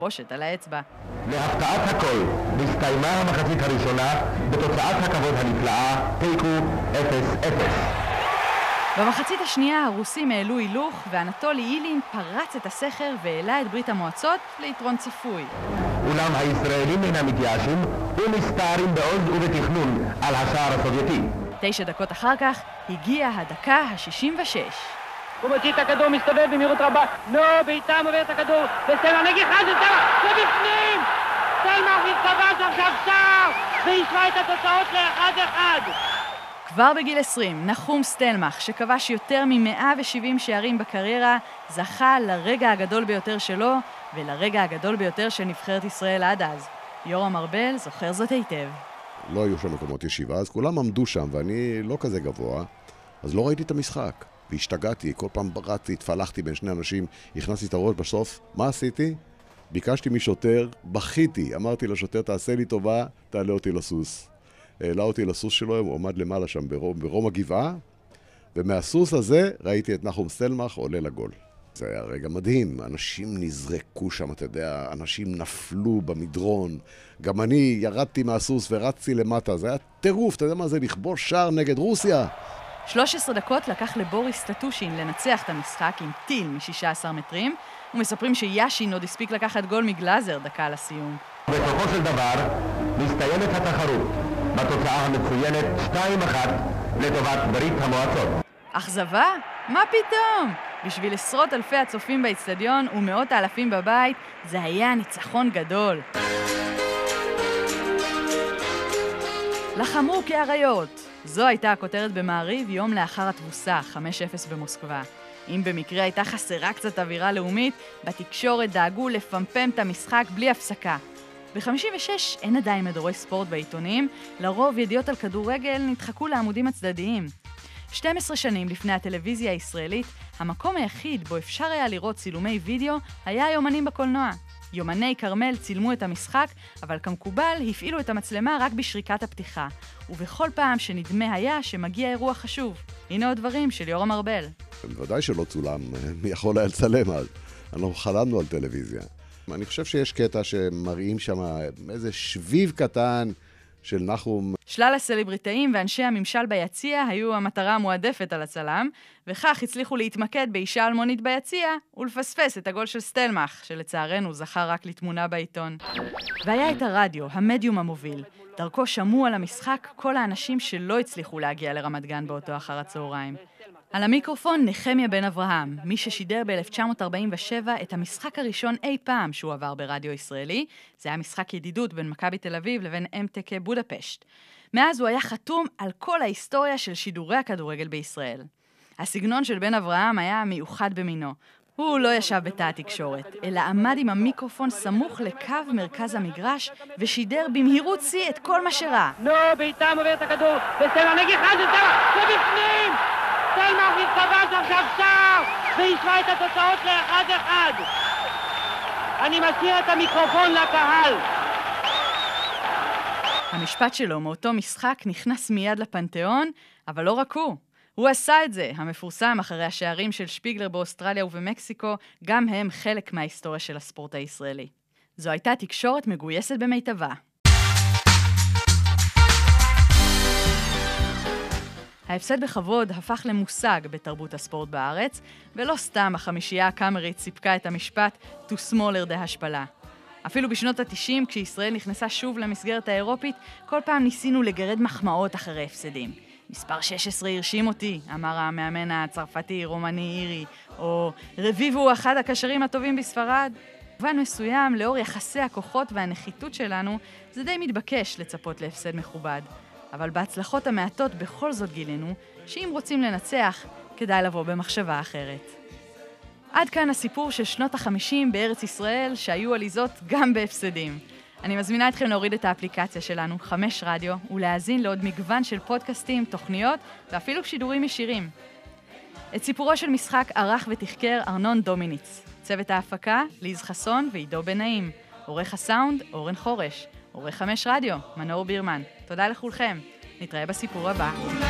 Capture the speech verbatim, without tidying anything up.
פושט על האצבע. להפתעת הכל, הסתיימה המחצית הראשונה בתוצאת הכבוד הנפלאה, תיקו אפס אפס. במחצית השנייה הרוסים העלו הילוך, ואנטולי אילין פרץ את הסכר והעלה את ברית המועצות ליתרון צפוי. אולם הישראלים אינם מתייאשים ומסתערים בעוז ובתכנון על השער הסובייטי. תשע דקות אחר כך הגיעה הדקה ה-שישים ושש. הוא מוציא את הכדור, מסתובב במהירות רבה. נו, בעיטה מובר את הכדור. וסטלמך נגיחה של סטלמך, ובפנים! סטלמך מתכבש עכשיו שער, והשווה את התוצאות לאחד אחד. כבר בגיל עשרים, נחום סטלמך, שכבש יותר מ-מאה ושבעים שערים בקריירה, זכה לרגע הגדול ביותר שלו, ולרגע הגדול ביותר של נבחרת ישראל עד אז. יורם ארבל זוכר זאת היטב. לא היו שם מקומות ישיבה, אז כולם עמדו שם, ואני לא כזה גבוה, אז לא ראיתי את המשחק. והשתגעתי, כל פעם ברצתי, התפלחתי בין שני אנשים, הכנסתי את הראש בסוף. מה עשיתי? ביקשתי משוטר, בכיתי, אמרתי לשוטר, תעשה לי טובה, תעלה אותי לסוס. העלה אותי לסוס שלו, הוא עומד למעלה שם ברום, ברום הגבעה, ומהסוס הזה ראיתי את נחום סטלמך עולה לגול. זה היה רגע מדהים, אנשים נזרקו שם, אתה יודע, אנשים נפלו במדרון, גם אני ירדתי מהסוס ורצתי למטה, זה היה טירוף, אתה יודע מה זה, לכבוש שער נגד רוסיה. שלוש עשרה דקות לקח לבוריס טטושין לנצח את המשחק עם טיל מ-שישה עשר מטרים, ומספרים שיאשין עוד הספיק לקחת גול מגלאזר דקה לסיום. בסופו של דבר מסתיימת התחרות בתוצאה המצוינת שתיים אחת לטובת ברית המועצות. אכזבה? מה פתאום? בשביל עשרות אלפי הצופים באצטדיון ומאות האלפים בבית, זה היה ניצחון גדול. לחמו כאריות. זו הייתה הכותרת במעריב יום לאחר התבוסה, חמש אפס במוסקבה. אם במקרה הייתה חסרה קצת אווירה לאומית, בתקשורת דאגו לפמפם את המשחק בלי הפסקה. ב-חמישים ושש אין עדיין מדורי ספורט בעיתונים, לרוב ידיעות על כדורגל נדחקו לעמודים הצדדיים. שתים עשרה שנים לפני הטלוויזיה הישראלית, המקום היחיד בו אפשר היה לראות צילומי וידאו היה היומנים בקולנוע. יומני קרמל צילמו את המשחק, אבל כמקובל הפעילו את המצלמה רק בשריקת הפתיחה, ובכל פעם שנדמה היה שמגיע אירוע חשוב. הנה עוד דברים של יורם ארבל. בוודאי שלא צולם, מי יכול היה לצלם אז? אנחנו חלמנו על טלוויזיה. אני חושב שיש קטע שמראים שם איזה שביב קטן של נחום. שלל הסלבריטאים ואנשי הממשל ביציע היו המטרה המועדפת על הצלם, וכך הצליחו להתמקד באישה אלמונית ביציע ולפספס את הגול של סטלמך, שלצערנו זכה רק לתמונה בעיתון. והיה את הרדיו, המדיום המוביל. דרכו שמעו על המשחק כל האנשים שלא הצליחו להגיע לרמת גן באותו אחר הצהריים. על המיקרופון נחמיה בן אברהם, מי ששידר ב-אלף תשע מאות ארבעים ושבע את המשחק הראשון אי פעם שהוא עבר ברדיו ישראלי. זה היה משחק ידידות בין מכבי תל אביב לבין אם טי קיי בודפשט. מאז הוא היה חתום על כל ההיסטוריה של שידורי הכדורגל בישראל. הסגנון של בן אברהם היה מיוחד במינו. הוא לא ישב בתא התקשורת, אלא עמד עם המיקרופון סמוך לקו מרכז המגרש ושידר במהירות שיא את כל מה שראה. נו, בעיטה מובר את הכדור, וסטלמך נגיחה של סטלמך, ובפנים! סטלמך מתכבש עכשיו שער, והשווה את התוצאות לאחד אחד. אני משאיר את המיקרופון לקהל. המשפט שלו מאותו משחק נכנס מיד לפנתיאון, אבל לא רק הוא. הוא עשה את זה, המפורסם אחרי השערים של שפיגלר באוסטרליה ובמקסיקו, גם הם חלק מההיסטוריה של הספורט הישראלי. זו הייתה תקשורת מגויסת במיטבה. ההפסד בכבוד הפך למושג בתרבות הספורט בארץ, ולא סתם החמישייה הקאמרית סיפקה את המשפט to smaller the השפלה. אפילו בשנות ה-תשעים, כשישראל נכנסה שוב למסגרת האירופית, כל פעם ניסינו לגרד מחמאות אחרי הפסדים. מספר שש עשרה הרשים אותי, אמר המאמן הצרפתי רומני אירי, או רביב הוא אחד הקשרים הטובים בספרד. במובן מסוים, לאור יחסי הכוחות והנחיתות שלנו, זה די מתבקש לצפות להפסד מכובד. אבל בהצלחות המעטות בכל זאת גילינו, שאם רוצים לנצח, כדאי לבוא במחשבה אחרת. עד כאן הסיפור של שנות החמישים בארץ ישראל, שהיו עליזות גם בהפסדים. אני מזמינה אתכם להוריד את האפליקציה שלנו, חמש רדיו, ולהאזין לעוד מגוון של פודקאסטים, תוכניות ואפילו שידורים ישירים. את סיפורו של משחק ערך ותחקר ארנון דומיניץ. צוות ההפקה, ליז חסון ועידו בנעים. עורך הסאונד, אורן חורש. עורך חמש רדיו, מנור בירמן. תודה לכולכם. נתראה בסיפור הבא.